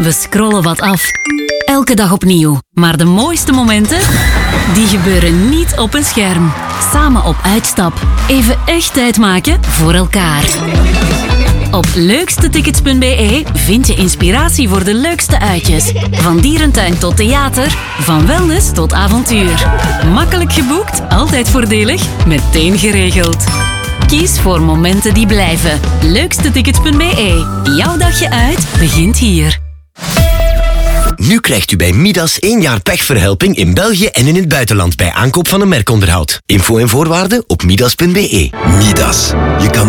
We scrollen wat af. Elke dag opnieuw. Maar de mooiste momenten, die gebeuren niet op een scherm. Samen op uitstap. Even echt tijd maken voor elkaar. Op leukstetickets.be vind je inspiratie voor de leukste uitjes. Van dierentuin tot theater, van wellness tot avontuur. Makkelijk geboekt, altijd voordelig, meteen geregeld. Kies voor momenten die blijven. Leukstetickets.be. Jouw dagje uit begint hier. Nu krijgt u bij Midas 1 jaar pechverhelping in België en in het buitenland bij aankoop van een merkonderhoud. Info en voorwaarden op midas.be. Midas. Je kan